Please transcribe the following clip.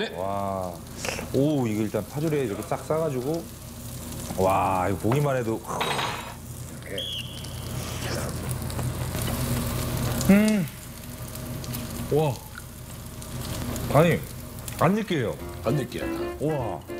네. 와. 오, 이거 일단 파조리에 이렇게 싹 싸가지고. 와, 이거 보기만 해도. 와. 아니, 안 느끼해요. 안 느끼해. 와.